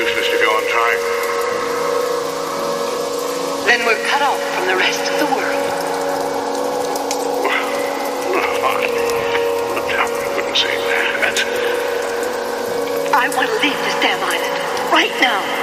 useless to go on trying. Then we're cut off from the rest of the world. I wouldn't say that. I want to leave this damn island right now.